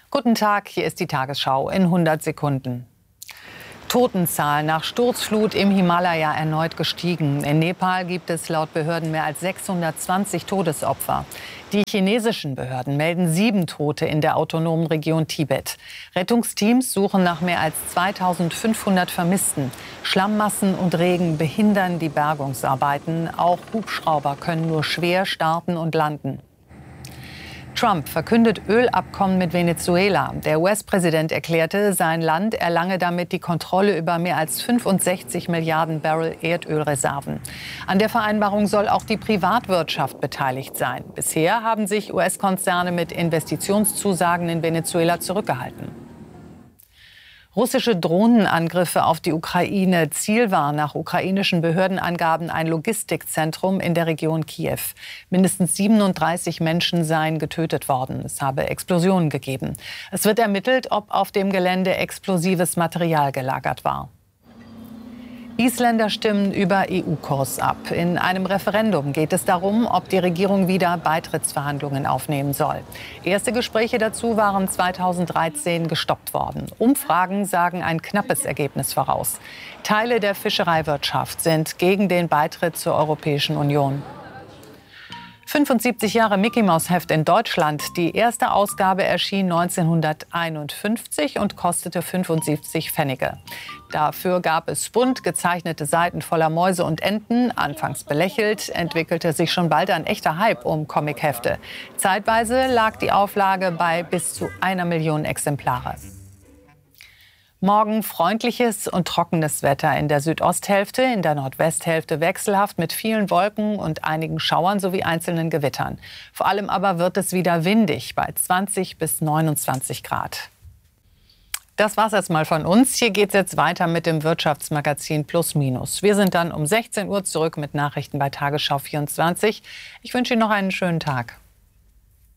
Guten Tag, hier ist die Tagesschau in 100 Sekunden. Totenzahl nach Sturzflut im Himalaya erneut gestiegen. In Nepal gibt es laut Behörden mehr als 620 Todesopfer. Die chinesischen Behörden melden 7 Tote in der autonomen Region Tibet. Rettungsteams suchen nach mehr als 2500 Vermissten. Schlammmassen und Regen behindern die Bergungsarbeiten. Auch Hubschrauber können nur schwer starten und landen. Trump verkündet Ölabkommen mit Venezuela. Der US-Präsident erklärte, sein Land erlange damit die Kontrolle über mehr als 65 Milliarden Barrel Erdölreserven. An der Vereinbarung soll auch die Privatwirtschaft beteiligt sein. Bisher haben sich US-Konzerne mit Investitionszusagen in Venezuela zurückgehalten. Russische Drohnenangriffe auf die Ukraine. Ziel war nach ukrainischen Behördenangaben ein Logistikzentrum in der Region Kiew. Mindestens 37 Menschen seien getötet worden. Es habe Explosionen gegeben. Es wird ermittelt, ob auf dem Gelände explosives Material gelagert war. Isländer stimmen über EU-Kurs ab. In einem Referendum geht es darum, ob die Regierung wieder Beitrittsverhandlungen aufnehmen soll. Erste Gespräche dazu waren 2013 gestoppt worden. Umfragen sagen ein knappes Ergebnis voraus. Teile der Fischereiwirtschaft sind gegen den Beitritt zur Europäischen Union. 75 Jahre Mickey-Maus-Heft in Deutschland. Die erste Ausgabe erschien 1951 und kostete 75 Pfennige. Dafür gab es bunt gezeichnete Seiten voller Mäuse und Enten. Anfangs belächelt, entwickelte sich schon bald ein echter Hype um Comichefte. Zeitweise lag die Auflage bei bis zu 1 Million Exemplare. Morgen freundliches und trockenes Wetter in der Südosthälfte, in der Nordwesthälfte wechselhaft mit vielen Wolken und einigen Schauern sowie einzelnen Gewittern. Vor allem aber wird es wieder windig bei 20 bis 29 Grad. Das war's jetzt mal von uns. Hier geht's jetzt weiter mit dem Wirtschaftsmagazin Plus Minus. Wir sind dann um 16 Uhr zurück mit Nachrichten bei Tagesschau 24. Ich wünsche Ihnen noch einen schönen Tag.